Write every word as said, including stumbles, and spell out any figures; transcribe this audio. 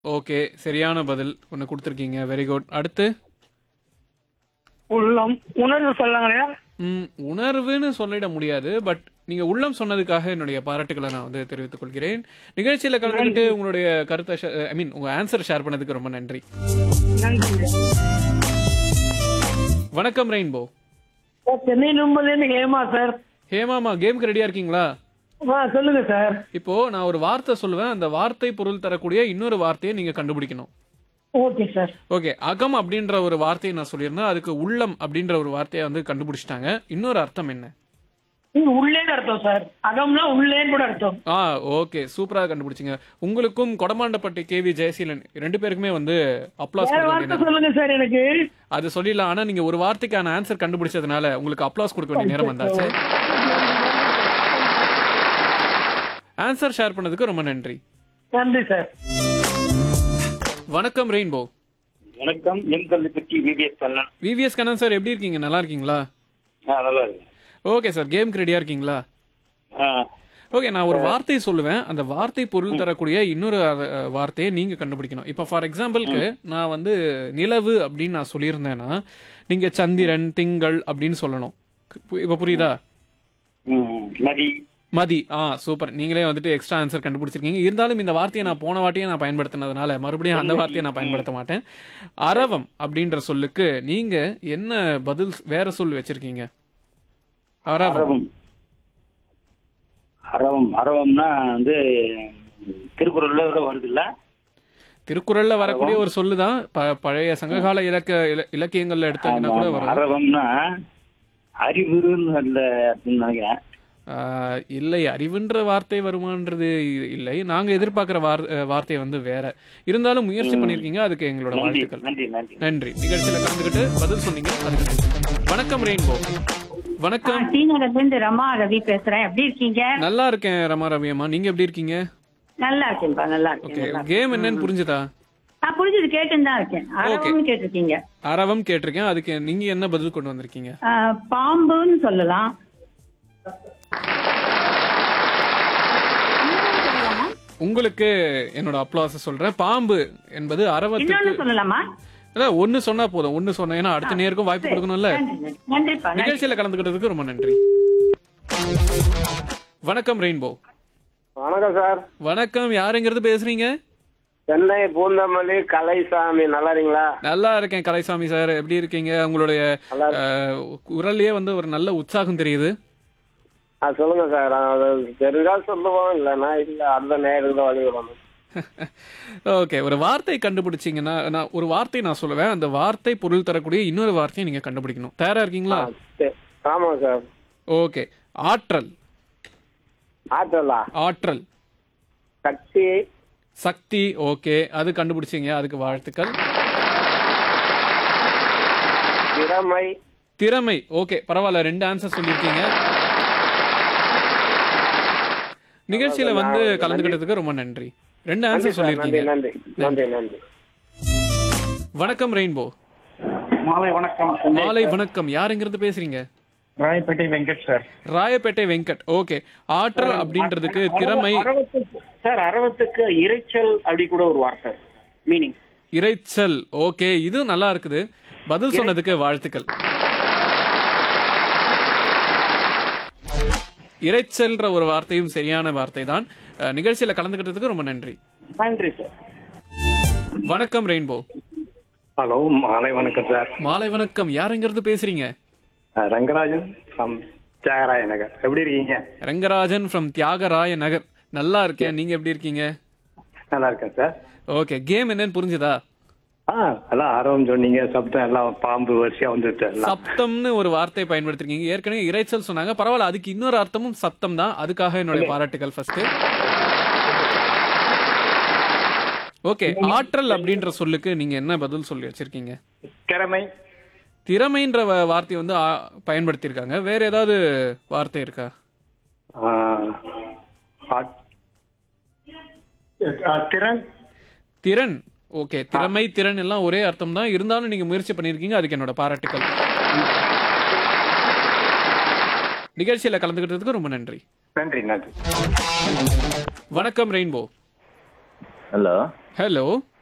Okay. சரியான பதில் ஒண்ணு குடுத்துருக்கீங்க. Very good. அடுத்து? உள்ளம் உணர்வு சொல்லலையா? ம். உணர்வுன்னு சொல்லிட முடியாது. பட் நீங்க உள்ளம் சொன்னதுக்காக என்னுடைய பாராட்டுக்கள நான் வந்து தெரிவித்துக் கொள்கிறேன். நிகழ்ச்சியில கலந்துக்கிட்டு உங்களுடைய கருத்த ஷே ஐ மீன் உங்க ஆன்சர் ஷேர் பண்ணதுக்கு ரொம்ப நன்றி. நன்றி. வணக்கம் rainbow. Sir Chennai நும்பலேருந்து Hema sir. ஹேமாமா கேம்க்கு ரெடியா இருக்கீங்களா? ஆ சொல்லுங்க சார். இப்போ நான் ஒரு வார்த்தை சொல்லுவேன். அந்த வார்த்தை பொருள் தரக்கூடிய இன்னொரு வார்த்தையை நீங்க கண்டுபிடிக்கணும். Okay sir. ஓகே. அகம் அப்படின்ற ஒரு வார்த்தையை நான் சொல்லியிருந்தேன். அதுக்கு உள்ளம் அப்படின்ற ஒரு வார்த்தையை வந்து கண்டுபிடிச்சிட்டாங்க. இன்னொரு அர்த்தம் என்ன? இது உள்ளேன்னு அர்த்தம் சார். அகம்னா உள்ளேன்னு கூட அர்த்தம். ஆ ஓகே. சூப்பரா கண்டுபிடிச்சீங்க. உங்களுக்கும் கொடமாண்டப்பட்டி கேவி ஜெயசீலன் ரெண்டு பேருக்குமே வந்து அப்ளாஸ் வேற கொடுக்க வார்த்தை வேண்டிய சொல்லுங்க சார் எனக்கு. அது சொல்லிடலாம். ஆனா நீங்க ஒரு வார்த்தைக்கான ஆன்சர் கண்டுபிடிச்சதுனால உங்களுக்கு அப்ளாஸ் கொடுக்க வேண்டிய நேரம் வந்தாச்சு. ஆன்சர் ஷேர் பண்ணதுக்கு ரொம்ப நன்றி. நன்றி சார். வணக்கம் ரெயின்போ. வணக்கம். M கல்விப்பட்டி VVS Kannan. VVS Kannan sir எப்படி இருக்கீங்க? நல்லா இருக்கீங்களா? ஆ நல்லா இருக்கு. Okay sir. கேம்க்கு ரெடியா இருக்கீங்களா? ஆ ஓகே. நான் ஒரு வார்த்தை சொல்லுவேன். அந்த வார்த்தை பொருள் தரக்கூடிய இன்னொரு அஹ், வார்த்தையை நீங்க கண்டுபிடிக்கணும். இப்போ ஃபார் எக்ஸாம்பிளுக்கு நான் வந்து நிலவு அப்படின்னு நான் சொல்லியிருந்தேன்னா நீங்க சந்திரன் திங்கள் அப்படின்னு சொல்லணும். பு- இப்போ புரியுதா? ம், நதி. மதி. ஆ சூப்பர். நீங்களே வந்துட்டு எக்ஸ்ட்ரா ஆன்சர் கண்டுபிடிச்சிருக்கீங்க. இருந்தாலும் இந்த வார்த்தையை நான் போன வாட்டியே நான் பயன்படுத்தினதுனால மறுபடியும் அந்த வார்த்தையை நான் பயன்படுத்த மாட்டேன். அரவம் அப்படின்ற சொல்லுக்கு நீங்க என்ன பதில் வேற சொல் வச்சிருக்கீங்க? அரவம். அரவம். அரவம் அரவம்னா வந்து திருக்குறள்ல கூட வருது இல்ல? திருக்குறள்ல வரக்கூடிய ஒரு சொல்லுதான். ப- பழைய சங்ககால இலக்க இல- இலக்கியங்கள்ல எடுத்தீங்கன்னா கூட வரும். அரவம்னா அறிவுன்னு அல்ல அப்படின்னு நினைக்கிறேன். ஆஹ் இல்லை, அறிவுன்ற வார்த்தை வருமானது இ- இல்லை. நாங்க எதிர்பார்க்கிற வார் அஹ் வார்த்தை வந்து வேற. இருந்தாலும் முயற்சி பண்ணிருக்கீங்க. அதுக்கு எங்களோட நன்றி வாழ்த்துக்கள். நன்றி நன்றி. நன்றி. நிகழ்ச்சியில கலந்துக்கிட்டு பதில் சொன்னீங்க. அதுக்கு நன்றி. வணக்கம் ரெயின்போ. வணக்கம். ஸ்ரீநகர்ல இருந்து ரமா ரவி பேசுறேன். எப்படி இருக்கீங்க? நல்லா இருக்கேன் ரமா ரவியம்மா. நீங்க எப்படி இருக்கீங்க? நல்லா இருக்கேன்பா, நல்லா ஓகே. இருக்கேன், நல்லா இருக்கேன். கேம் என்னன்னு புரிஞ்சுதா? நான் புரிஞ்சது, கேட்டுன்னு தான் இருக்கேன். அரவம்னு கேட்டிருக்கீங்க. அரவம் கேட்டிருக்கேன். அதுக்கு நீங்க என்ன பதில் கொண்டு வந்திருக்கீங்க? ஆ, பாம்புன்னு சொல்லலாம். இன்னொன்னு சொல்லலாமா? உங்களுக்கு என்னோட அப்ளாஸ் சொல்றேன். பாம்பு என்பது அரவத்துக்கு இன்னொன்னு சொல்லலாமா? இல்ல, ஒன்னு சொன்னா போதும். ஒன்னு சொன்னா ஏன்னா அடுத்த நேருக்கும் வாய்ப்பு கொடுக்கணும்ல. நன்றி, நன்றி. நன்றிப்பா, நன்றி. நிகழ்ச்சியில கலந்துக்கிட்டதுக்கு ரொம்ப நன்றி. வணக்கம் ரெயின்போ. வணக்கம் சார். வணக்கம். யாருங்கிறது பேசுறீங்க? சென்னை பூந்தமல்லி கலைசாமி. நல்லா இருக்கீங்களா? நல்லா இருக்கேன் கலைசாமி சார். எப்படி இருக்கீங்க? உங்களுடைய நல்லா அஹ், குரல்லயே வந்து ஒரு நல்ல உற்சாகம் தெரியுது. ஆ சொல்லுங்க சார். அது தெரிஞ்சா சொல்லுவோம், இல்லைன்னா இல்ல அந்த நேரம் தான் வழி விடணும். ஓகே. ஒரு வார்த்தை கண்டுபிடிச்சீங்கன்னா நான் ஒரு வார்த்தை நான் சொல்லுவேன். அந்த வார்த்தை பொருள் தரக்கூடிய இன்னொரு வார்த்தையை நீங்க கண்டுபிடிக்கணும். தயாரா இருக்கீங்களா? சரி. ஆமாம் சார். ஓகே. ஆற்றல். ஆற்றலா? ஆற்றல். சக்தி. சக்தி. ஓகே. அது கண்டுபிடிச்சீங்க. அதுக்கு வாழ்த்துக்கள். திறமை. திறமை. ஓகே. பரவாயில்ல. ரெண்டு ஆன்சர் சொல்லியிருக்கீங்க. நிகழ்ச்சியில வந்து கலந்துக்கிட்டதுக்கு ரொம்ப நன்றி. ரெண்டு நன்றி ஆன்சர் சார். நன்றி சொல்லியிருக்கீங்க. நன்றி நன்றி நன்றி. வணக்கம் ரெயின்போ. மாலை வணக்கம். மாலை வணக்கம். யாருங்கிறது பேசுறீங்க? ராயப்பேட்டை வெங்கட் சார். ராயப்பேட்டை வெங்கட். ஓகே. ஆற்றல் அப்படின்றதுக்கு திறமை. அரவத்துக்கு சார், அரவத்துக்கு இரைச்சல் அப்படி கூட ஒரு வார்த்தை மீனிங். இரைச்சல். ஓகே. இது நல்லா இருக்குது. பதில் சொன்னதுக்கு வாழ்த்துக்கள். இரைச்சல்ன்ற ஒரு வார்த்தையும் சரியான வார்த்தை தான். அஹ், நிகழ்ச்சியில கலந்துக்கிட்டதுக்கு ரொம்ப நன்றி. நன்றி சார். வணக்கம் ரெயின்போ. ஹலோ, மாலை வணக்கம் சார். மாலை வணக்கம். யாருங்கிறது பேசுறீங்க? ரங்கராஜன் ஃப்ரம் தியாகராய நகர். எப்படி இருக்கீங்க? ரங்கராஜன் ஃப்ரம் தியாகராய நகர். நல்லா இருக்கேன். நீங்க எப்படி இருக்கீங்க? நல்லா இருக்கேன் சார். ஓகே. கேம் என்னன்னு புரிஞ்சுதா? ஆ எல்லாம் ஆர்வம் சொன்னீங்க. சப்தம் எல்லாம் பாம்பு வரிசையா வந்துட்டு எல்லாம். சப்தம்னு ஒரு வார்த்தை பயன்படுத்திருக்கீங்க. ஏற்கனவே இரைச்சல் சொன்னாங்க. பரவாயில்ல. அதுக்கு இன்னொரு அர்த்தமும் சப்தம் தான். அதுக்காக என்னுடைய பாராட்டுகள் ஃபர்ஸ்ட். ஓகே. ஆற்றல் அப்படின்ற சொல்லுக்கு நீங்க என்ன பதில் சொல்லி வச்சிருக்கீங்க? திறமை. திறமைன்ற வ- வார்த்தை வந்து ஆ- பயன்படுத்தியிருக்காங்க. வேற ஏதாவது வார்த்தை இருக்கா? ஆ, ஆ- ஆ, திறன். திறன். ஓகே. திறமை திறன் எல்லாம் ஒரே அர்த்தம் தான். இருந்தாலும் நீங்க முயற்சி பண்ணிருக்கீங்க. அதுக்கு என்னோட பாராட்டுக்கள். நிகழ்ச்சியில கலந்துக்கிட்டதுக்கு ரொம்ப நன்றி. நன்றி நன்றி. வணக்கம் ரெயின்போ. Hello hello